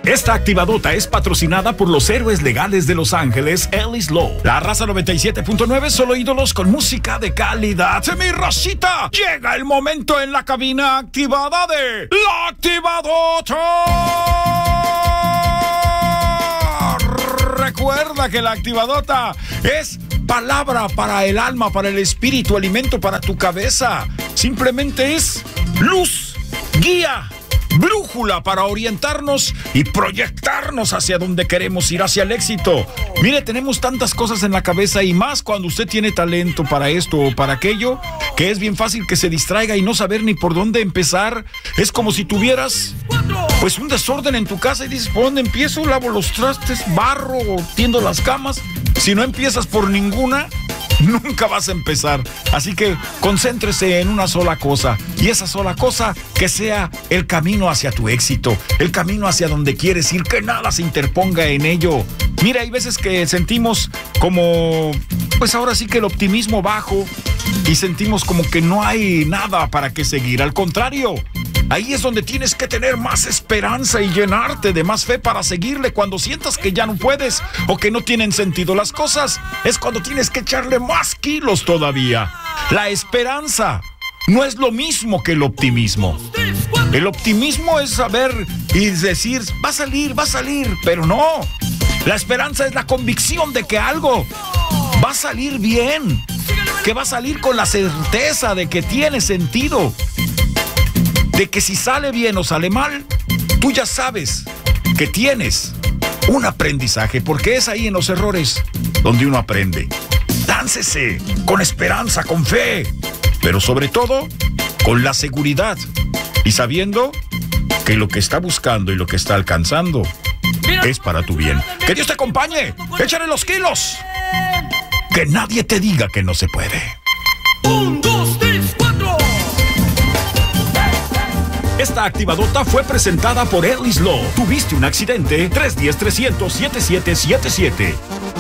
Esta activadota es patrocinada por los héroes legales de Los Ángeles, Ellis Law. La raza 97.9, solo ídolos con música de calidad. ¡Mi racita! Llega el momento en la cabina activada de La Activadota. Recuerda que la activadota es palabra para el alma, para el espíritu, alimento para tu cabeza. Simplemente es luz, guía, brújula para orientarnos y proyectarnos hacia donde queremos ir, hacia el éxito. Mire, tenemos tantas cosas en la cabeza y más cuando usted tiene talento para esto o para aquello, que es bien fácil que se distraiga y no saber ni por dónde empezar. Es como si tuvieras pues un desorden en tu casa y dices, ¿por dónde empiezo? Lavo los trastes, barro, tiendo las camas. Si no empiezas por ninguna, nunca vas a empezar. Así que concéntrese en una sola cosa, y esa sola cosa que sea el camino hacia tu éxito, el camino hacia donde quieres ir, que nada se interponga en ello. Mira, hay veces que sentimos como, pues ahora sí que el optimismo bajo, y sentimos como que no hay nada para qué seguir. Al contrario, ahí es donde tienes que tener más esperanza y llenarte de más fe para seguirle. Cuando sientas que ya no puedes o que no tienen sentido las cosas, es cuando tienes que echarle más kilos todavía. La esperanza no es lo mismo que el optimismo. El optimismo es saber y decir, va a salir, pero no. La esperanza es la convicción de que algo va a salir bien, que va a salir con la certeza de que tiene sentido, de que si sale bien o sale mal, tú ya sabes que tienes un aprendizaje, porque es ahí en los errores donde uno aprende. Láncese con esperanza, con fe, pero sobre todo con la seguridad y sabiendo que lo que está buscando y lo que está alcanzando es para tu bien. Que Dios te acompañe, échale los kilos, que nadie te diga que no se puede. 1, 2, 3, 4. Esta activadota fue presentada por Ellis Law. ¿Tuviste un accidente? 310-300-7777.